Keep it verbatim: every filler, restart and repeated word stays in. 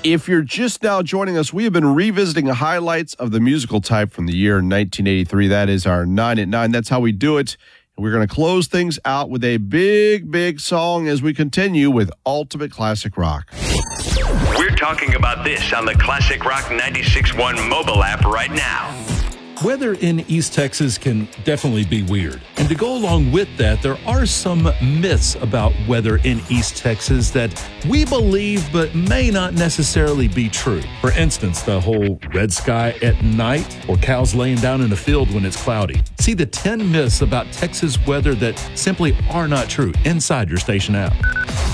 If you're just now joining us, we have been revisiting the highlights of the musical type from the year nineteen eighty-three. That is our nine at nine. That's how we do it. And we're going to close things out with a big, big song as we continue with Ultimate Classic Rock. We're talking about this on the Classic Rock ninety-six point one mobile app right now. Weather in East Texas can definitely be weird. And to go along with that, there are some myths about weather in East Texas that we believe but may not necessarily be true. For instance, the whole red sky at night or cows laying down in a field when it's cloudy. See the ten myths about Texas weather that simply are not true inside your station app.